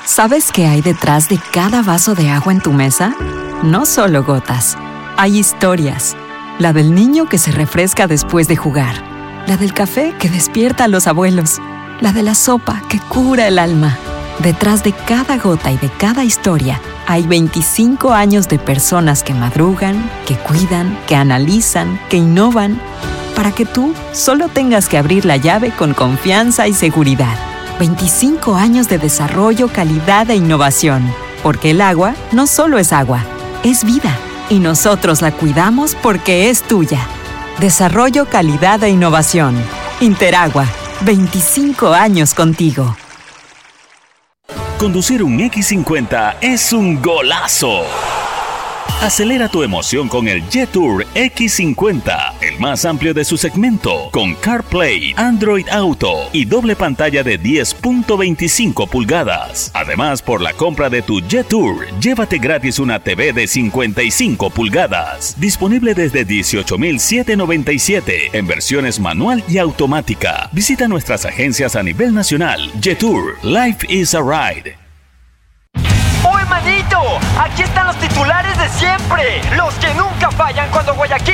¿Sabes qué hay detrás de cada vaso de agua en tu mesa? No solo gotas. Hay historias. La del niño que se refresca después de jugar. La del café que despierta a los abuelos. La de la sopa que cura el alma. Detrás de cada gota y de cada historia hay 25 años de personas que madrugan, que cuidan, que analizan, que innovan, para que tú solo tengas que abrir la llave con confianza y seguridad. 25 años de desarrollo, calidad e innovación. Porque el agua no solo es agua, es vida. Y nosotros la cuidamos porque es tuya. Desarrollo, calidad e innovación. Interagua. 25 años contigo. Conducir un X50 es un golazo. Acelera tu emoción con el Jetour X50, el más amplio de su segmento, con CarPlay, Android Auto y doble pantalla de 10.25 pulgadas. Además, por la compra de tu Jetour, llévate gratis una TV de 55 pulgadas, disponible desde $18,797 en versiones manual y automática. Visita nuestras agencias a nivel nacional. Jetour, Life is a Ride. ¡Oye, manito! Aquí están los titulares de siempre. Los que nunca fallan cuando Guayaquil